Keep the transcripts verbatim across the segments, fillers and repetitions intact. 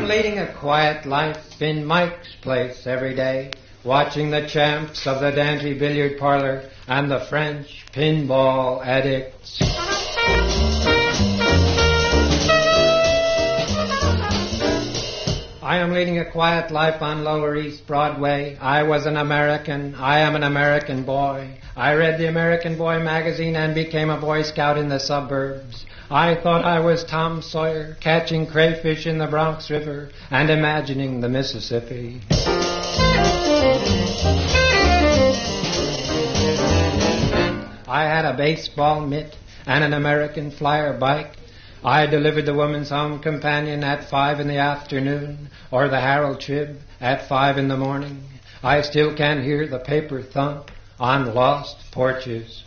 I'm leading a quiet life in Mike's place every day, watching the champs of the Dante billiard parlor and the French pinball addicts. I am leading a quiet life on Lower East Broadway. I was an American. I am an American boy. I read the American Boy magazine and became a Boy Scout in the suburbs. I thought I was Tom Sawyer, catching crayfish in the Bronx River and imagining the Mississippi. I had a baseball mitt and an American Flyer bike. I delivered the Woman's Home Companion at five in the afternoon, or the Herald Trib at five in the morning. I still can hear the paper thump on lost porches.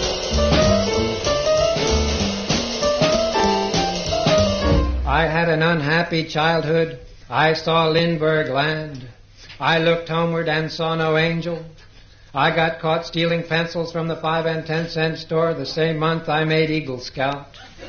I had an unhappy childhood. I saw Lindbergh land. I looked homeward and saw no angel. I got caught stealing pencils from the five and ten cent store the same month I made Eagle Scout.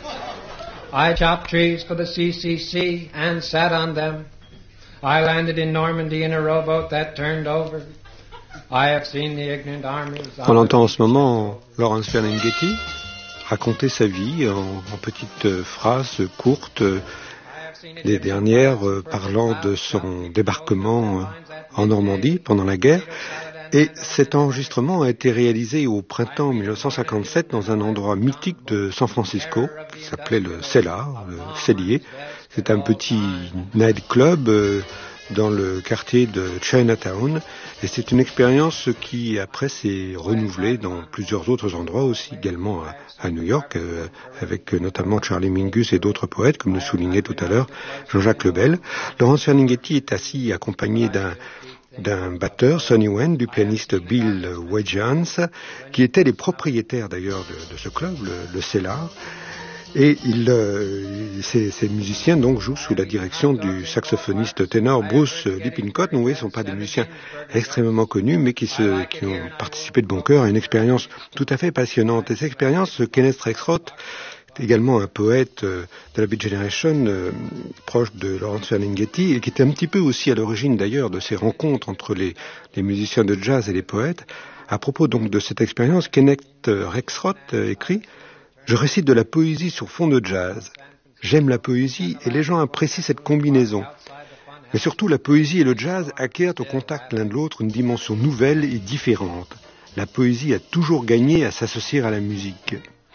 I chopped trees for the C C C and sat on them. I landed in Normandy in a rowboat that turned over. I have seen the ignorant armies. On entend en ce moment Lawrence Ferlinghetti raconter sa vie en, en petites phrases courtes, les dernières euh, parlant de son débarquement en Normandie pendant la guerre. Et cet enregistrement a été réalisé au printemps mille neuf cent cinquante-sept dans un endroit mythique de San Francisco qui s'appelait le Cellar, le Cellier. C'est un petit nightclub euh, dans le quartier de Chinatown. Et c'est une expérience qui, après, s'est renouvelée dans plusieurs autres endroits aussi, également à, à New York, euh, avec notamment Charlie Mingus et d'autres poètes, comme le soulignait tout à l'heure Jean-Jacques Lebel. Laurence Ferlinghetti est assis accompagné d'un d'un batteur, Sonny Wen, du pianiste Bill Wedgeans, qui étaient les propriétaires d'ailleurs de, de ce club, le, le Cellar. Et il, euh, ces, ces musiciens donc jouent sous la direction du saxophoniste ténor Bruce Lippincott. Vous voyez, ce ne sont pas des musiciens extrêmement connus, mais qui, se, qui ont participé de bon cœur à une expérience tout à fait passionnante. Et cette expérience, Kenneth Rexroth, également un poète euh, de la Beat Generation, euh, proche de Lawrence Ferlinghetti, et qui était un petit peu aussi à l'origine d'ailleurs de ces rencontres entre les, les musiciens de jazz et les poètes. À propos donc de cette expérience, Kenneth Rexroth euh, écrit « Je récite de la poésie sur fond de jazz. J'aime la poésie et les gens apprécient cette combinaison. Mais surtout, la poésie et le jazz acquièrent au contact l'un de l'autre une dimension nouvelle et différente. La poésie a toujours gagné à s'associer à la musique. »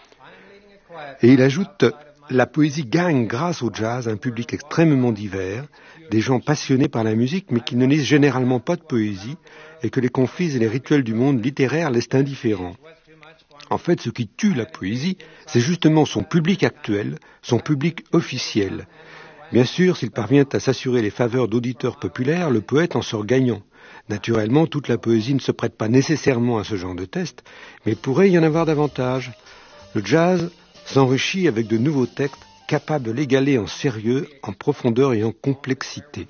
Et il ajoute « La poésie gagne grâce au jazz un public extrêmement divers, des gens passionnés par la musique mais qui ne lisent généralement pas de poésie et que les conflits et les rituels du monde littéraire laissent indifférents. En fait, ce qui tue la poésie, c'est justement son public actuel, son public officiel. Bien sûr, s'il parvient à s'assurer les faveurs d'auditeurs populaires, le poète en sort gagnant. Naturellement, toute la poésie ne se prête pas nécessairement à ce genre de test, mais il pourrait y en avoir davantage. Le jazz s'enrichit avec de nouveaux textes capables de l'égaler en sérieux, en profondeur et en complexité.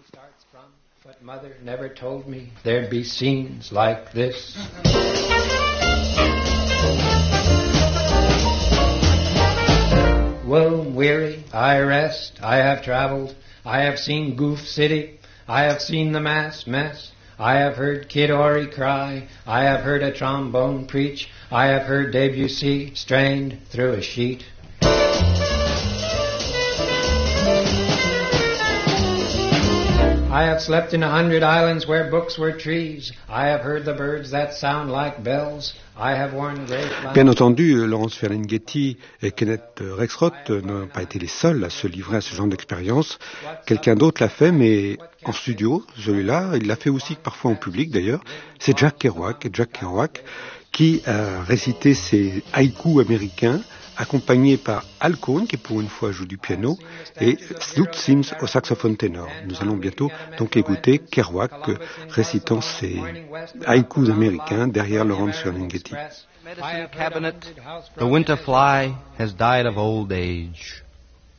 Well, weary, I rest, I have traveled, I have seen Goof City, I have seen the mass mess, I have heard Kid Ory cry, I have heard a trombone preach, I have heard Debussy strained through a sheet. I have slept in a hundred islands where books were trees. I have heard the birds that sound like bells. I have worn great lights. Bien entendu, Lawrence Ferlinghetti et Kenneth Rexroth n'ont pas été les seuls à se livrer à ce genre d'expérience. Quelqu'un d'autre l'a fait, mais en studio, celui-là, il l'a fait aussi parfois en public d'ailleurs. C'est Jack Kerouac, Jack Kerouac, qui a récité ses haïkus américains, accompagné par Al Cohn, qui pour une fois joue du piano, et Zoot Sims au saxophone ténor. Nous allons bientôt donc écouter Kerouac récitant ses haïkus américains derrière Lawrence Ferlinghetti. Medicine cabinet, the winter fly has died of old age.